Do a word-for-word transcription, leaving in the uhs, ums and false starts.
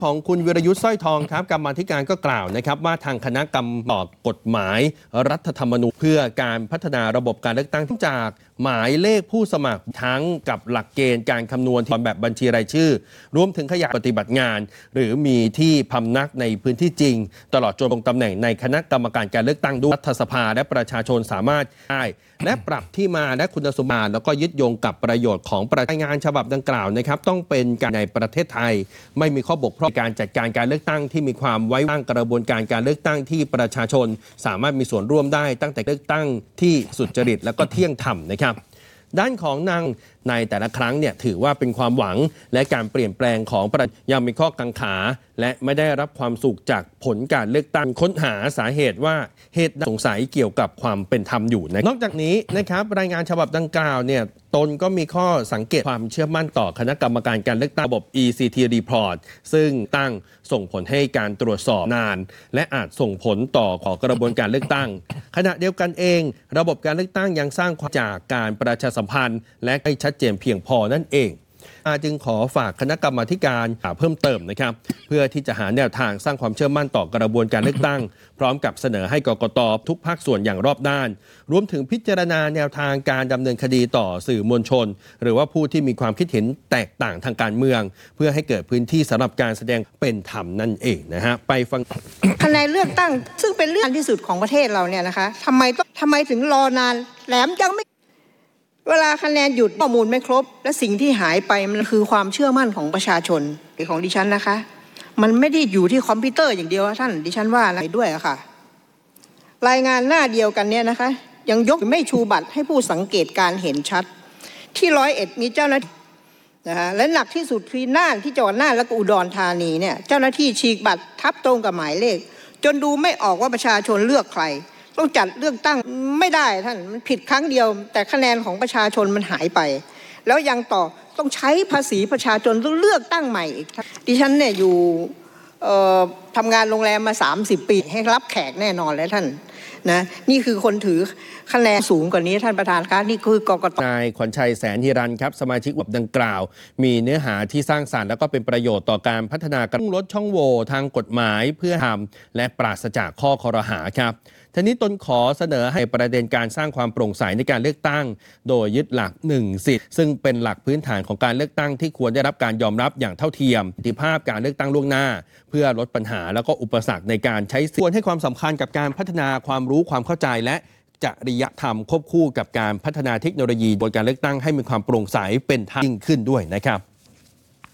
ของคุณวิรยุทธ์สร้อยทองครับกรรมาธิการก็กล่าวนะครับว่าทางคณะกรรมการกฎหมายรัฐธรรมนูญเพื่อการพัฒนาระบบการเลือกตั้งจากหมายเลขผู้สมัครทั้งกับหลักเกณฑ์การคำนวณแบบบัญชีรายชื่อรวมถึงขยายปฏิบัติงานหรือมีที่พำนักในพื้นที่จริงตลอดจนลงตำแหน่งในคณะกรรมการการเลือกตั้งด้วยรัฐสภาและประชาชนสามารถได้และปรับที่มาและคุณสมบัติแล้วก็ยึดโยงกับประโยชน์ของรายงานฉบับดังกล่าวนะครับต้องเป็นการในประเทศไทยไม่มีข้อบกพร่องการจัดการการเลือกตั้งที่มีความไว้วางกระบวนการการเลือกตั้งที่ประชาชนสามารถมีส่วนร่วมได้ตั้งแต่เลือกตั้งที่สุจริตและก็เที่ยงธรรมนะครับด้านของนางในแต่ละครั้งเนี่ยถือว่าเป็นความหวังและการเปลี่ยนแปลงของประยังมีข้อกังขาและไม่ได้รับความสุขจากผลการเลือกตั้งค้นหาสาเหตุว่าเหตุสงสัยเกี่ยวกับความเป็นธรรมอยู่นะนอกจากนี้นะครับรายงานฉบับดังกล่าวเนี่ยตนก็มีข้อสังเกตความเชื่อมั่นต่อคณะกรรมการการเลือกตั้งระบบ อี ซี ที Report ซึ่งตั้งส่งผลให้การตรวจสอบนานและอาจส่งผลต่อของกระบวนการเลือกตั้งขณะเดียวกันเองระบบการเลือกตั้งยังสร้างความจากการประชาสัมพันธ์และให้ชัดเจนเพียงพอนั่นเองอาจึงขอฝากคณะกรรมาธิการเพิ่มเติมนะครับเพื่อที่จะหาแนวทางสร้างความเชื่อมั่นต่อกระบวนการเลือกตั้งพร้อมกับเสนอให้กกต.ทุกภาคส่วนอย่างรอบด้านรวมถึงพิจารณาแนวทางการดำเนินคดีต่อสื่อมวลชนหรือว่าผู้ที่มีความคิดเห็นแตกต่างทางการเมืองเพื่อให้เกิดพื้นที่สำหรับการแสดงเป็นธรรมนั่นเองนะฮะไปฟังคะแนนเลือกตั้งซึ่งเป็นเรื่องที่สุดของประเทศเราเนี่ยนะคะทำไมต้องทำไมถึงรอนานแหลมยังไม่เวลาคะแนนหยุดข้อมูลไม่ครบและสิ่งที่หายไปมันคือความเชื่อมั่นของประชาชนหรือของดิฉันนะคะมันไม่ได้อยู่ที่คอมพิวเตอร์อย่างเดียวท่านดิฉันว่าอะไรด้วยอะค่ะรายงานหน้าเดียวกันเนี่ยนะคะยังยกไม่ชูบัตรให้ผู้สังเกตการเห็นชัดที่ร้อยเอ็ดมีเจ้าหน้าที่นะคะและหนักที่สุดคือน่านที่จังหวัดน่านและอุดรธานีเนี่ยเจ้าหน้าที่ฉีกบัตรทับตรงกับหมายเลขจนดูไม่ออกว่าประชาชนเลือกใครต้องจัดเลือกตั้งไม่ได้ท่านมันผิดครั้งเดียวแต่คะแนนของประชาชนมันหายไปแล้วยังต่อต้องใช้ภาษีประชาชนต้องเลือกตั้งใหม่อีกดิฉันเนี่ยอยู่ทำงานโรงแรมมาสามสิบปีให้รับแขกแน่นอนแล้วท่านนะนี่คือคนถือคะแนนสูงกว่านี้ท่านประธานครับนี่คือกกต. นายขวัญชัยแสนฮิรันครับสมาชิกวดังกล่าวมีเนื้อหาที่สร้างสรรค์และก็เป็นประโยชน์ต่อการพัฒนาการลดช่องโหว่ทางกฎหมายเพื่อทำและปราศจากข้อคอรหาครับทีนี้ตนขอเสนอให้ประเด็นการสร้างความโปร่งใสในการเลือกตั้งโดยยึดหลักหนึ่งสิทธิ์ซึ่งเป็นหลักพื้นฐานของการเลือกตั้งที่ควรได้รับการยอมรับอย่างเท่าเทียมประสิทธิภาพการเลือกตั้งล่วงหน้าเพื่อลดปัญหาแล้วก็อุปสรรคในการใช้สิทธิ์ควรให้ความสำคัญกับการพัฒนาความรู้ความเข้าใจและจริยธรรมควบคู่กับการพัฒนาเทคโนโลยีบนการเลือกตั้งให้มีความโปร่งใสเป็นธรรมยิ่งขึ้นด้วยนะครับ